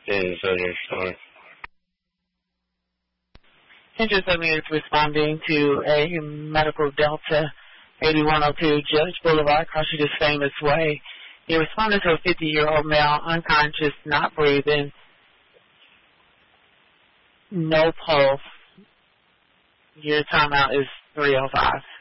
in Southern Star. Interest of me is responding to a medical Delta 8102 Judge Boulevard, Crossing Famous Way. He responded to a 50-year-old male, unconscious, not breathing, no pulse. Your timeout is 3:05.